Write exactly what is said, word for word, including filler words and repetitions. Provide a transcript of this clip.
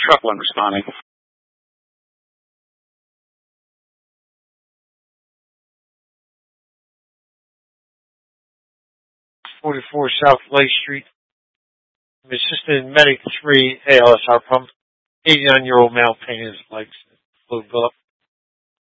truck one responding. forty-four South Lake Street. I'm assistant medic three A L S R pump. eighty-nine-year-old male pain in his legs. Fluid buildup.